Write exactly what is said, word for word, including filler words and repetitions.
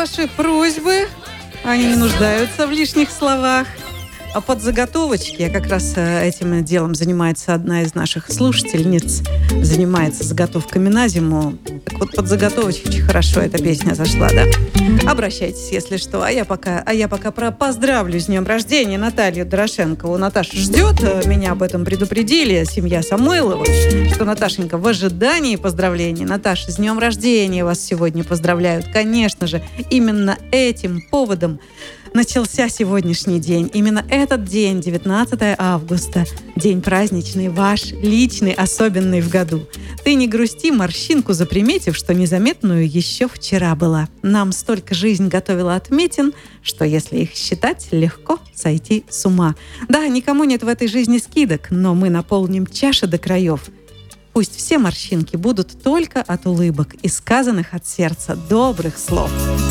ваши просьбы, они не нуждаются в лишних словах. А под заготовочки, я как раз этим делом занимается одна из наших слушательниц, занимается заготовками на зиму. Так вот, под заготовочки очень хорошо эта песня зашла, да? Обращайтесь, если что. А я пока, а я пока про поздравлю с днем рождения Наталью Дорошенкову. Наташа ждет, меня об этом предупредили, семья Самойловых, что Наташенька в ожидании поздравлений. Наташа, с днем рождения вас сегодня поздравляют. Конечно же, именно этим поводом начался сегодняшний день. Именно этот день, девятнадцатое августа, день праздничный, ваш, личный, особенный в году. Ты не грусти, морщинку заприметив, что незаметную еще вчера была. Нам столько жизнь готовила отметин, что если их считать, легко сойти с ума. Да, никому нет в этой жизни скидок, но мы наполним чаши до краев. Пусть все морщинки будут только от улыбок и сказанных от сердца добрых слов.